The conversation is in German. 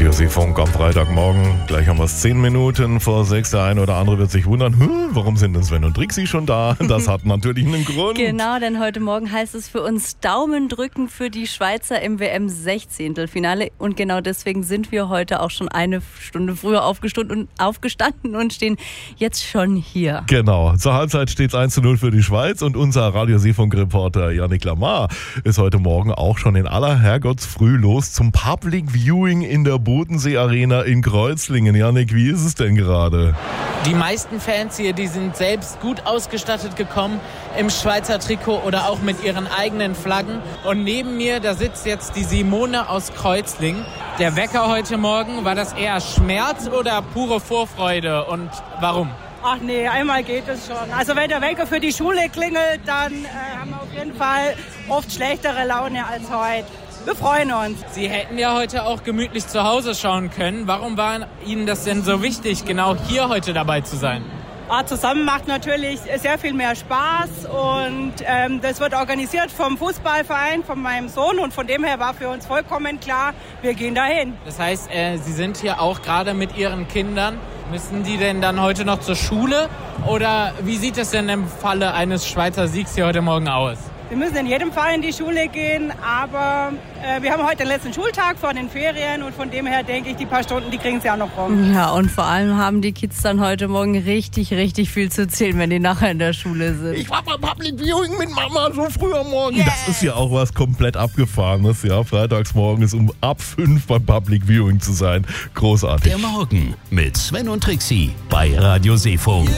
Radio Seefunk am Freitagmorgen. Gleich haben wir es 10 Minuten vor 6. Der eine oder andere wird sich wundern, warum sind denn Sven und Trixi schon da? Das hat natürlich einen Grund. Genau, denn heute Morgen heißt es für uns Daumen drücken für die Schweizer im WM-16-Finale. Und genau deswegen sind wir heute auch schon eine Stunde früher aufgestanden und stehen jetzt schon hier. Genau, zur Halbzeit steht es 1:0 für die Schweiz und unser Radio Seefunk-Reporter Yannick Lamar ist heute Morgen auch schon in aller Herrgottsfrüh los zum Public Viewing in der Bodensee Arena in Kreuzlingen. Yannick, wie ist es denn gerade? Die meisten Fans hier, die sind selbst gut ausgestattet gekommen im Schweizer Trikot oder auch mit ihren eigenen Flaggen. Und neben mir, da sitzt jetzt die Simone aus Kreuzlingen. Der Wecker heute Morgen, war das eher Schmerz oder pure Vorfreude und warum? Ach nee, einmal geht es schon. Also wenn der Wecker für die Schule klingelt, dann haben wir auf jeden Fall oft schlechtere Laune als heute. Wir freuen uns. Sie hätten ja heute auch gemütlich zu Hause schauen können. Warum war Ihnen das denn so wichtig, genau hier heute dabei zu sein? Zusammen macht natürlich sehr viel mehr Spaß und das wird organisiert vom Fußballverein, von meinem Sohn und von dem her war für uns vollkommen klar, wir gehen dahin. Das heißt, Sie sind hier auch gerade mit Ihren Kindern. Müssen die denn dann heute noch zur Schule oder wie sieht es denn im Falle eines Schweizer Siegs hier heute Morgen aus? Wir müssen in jedem Fall in die Schule gehen, aber wir haben heute den letzten Schultag vor den Ferien und von dem her denke ich, die paar Stunden, die kriegen sie auch noch rum. Ja, und vor allem haben die Kids dann heute Morgen richtig viel zu erzählen, wenn die nachher in der Schule sind. Ich war beim Public Viewing mit Mama so früh am Morgen. Yes. Das ist ja auch was komplett Abgefahrenes, ja. Freitagsmorgens um ab 5 beim Public Viewing zu sein. Großartig. Der Morgen mit Sven und Trixi bei Radio Seefunk.